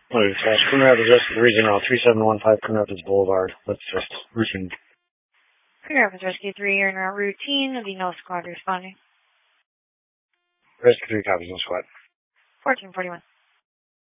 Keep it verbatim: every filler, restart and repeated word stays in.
Hello, Dispatch. Coon Rapids Rescue three zero three seven one five Coon Rapids Boulevard. Let's just routine. Coon Rapids Rescue three, you're in route routine. The no squad responding. Rescue three copies, no squad. fourteen forty-one.